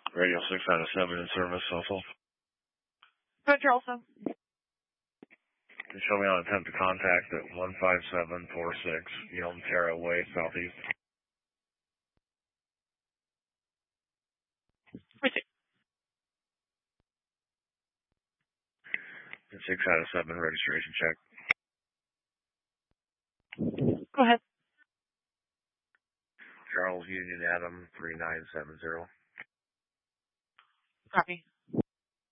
Radio 6 out of 7 in service, also. Good, Charleston. You show me on attempt to contact at 15746 Yelm Way, southeast. Proceed. 6 out of 7 registration check. Go ahead. Charles Union Adam 3970. Copy.